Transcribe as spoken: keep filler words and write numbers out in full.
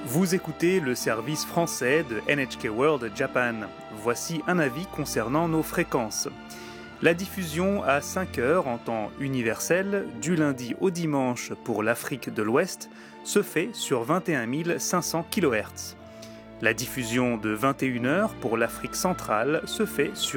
Vous écoutez le service français de N H K World Japan. Voici un avis concernant nos fréquences. La diffusion à cinq heures en temps universel, du lundi au dimanche pour l'Afrique de l'Ouest, se fait sur vingt et un mille cinq cents kilohertz. La diffusion de vingt et une heures pour l'Afrique centrale se fait sur